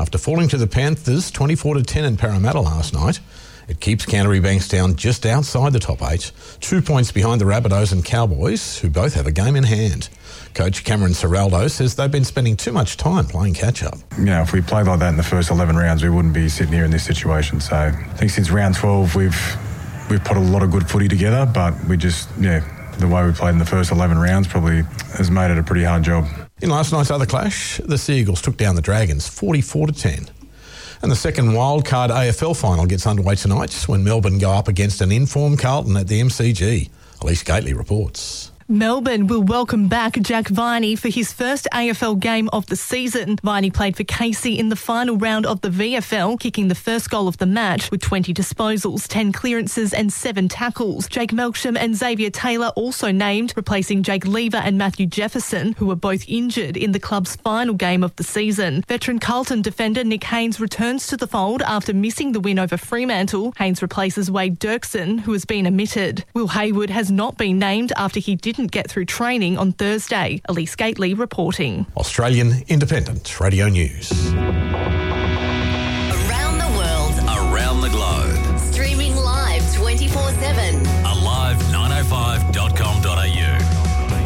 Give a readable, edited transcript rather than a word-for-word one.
After falling to the Panthers 24-10 in Parramatta last night, it keeps Canterbury Bankstown just outside the top 8, 2 points behind the Rabbitohs and Cowboys, who both have a game in hand. Coach Cameron Ciraldo says they've been spending too much time playing catch-up. Yeah, if we played like that in the first 11 rounds, we wouldn't be sitting here in this situation. So I think since round 12, we've put a lot of good footy together, but we just, the way we played in the first 11 rounds probably has made it a pretty hard job. In last night's other clash, the Sea Eagles took down the Dragons 44-10. And the second wildcard AFL final gets underway tonight when Melbourne go up against an informed Carlton at the MCG. Elise Gately reports. Melbourne will welcome back Jack Viney for his first AFL game of the season. Viney played for Casey in the final round of the VFL, kicking the first goal of the match with 20 disposals, 10 clearances and 7 tackles. Jake Melksham and Xavier Taylor also named, replacing Jake Lever and Matthew Jefferson, who were both injured in the club's final game of the season. Veteran Carlton defender Nick Haynes returns to the fold after missing the win over Fremantle. Haynes replaces Wade Dirksen, who has been omitted. Will Hayward has not been named after he didn't get through training on Thursday. Elise Gately reporting. Australian Independent Radio News.